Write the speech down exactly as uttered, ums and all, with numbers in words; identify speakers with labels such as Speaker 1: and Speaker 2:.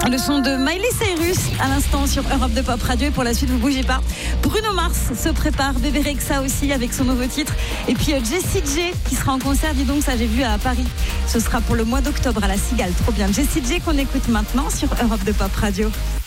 Speaker 1: Le son de Miley Cyrus à l'instant sur Europe de Pop Radio. Et pour la suite, vous bougez pas. Bruno Mars se prépare, Bébé Rexha aussi avec son nouveau titre. Et puis Jessie J qui sera en concert, dis donc, ça j'ai vu à Paris. Ce sera pour le mois d'octobre à la Cigale. Trop bien. Jessie J qu'on écoute maintenant sur Europe de Pop Radio.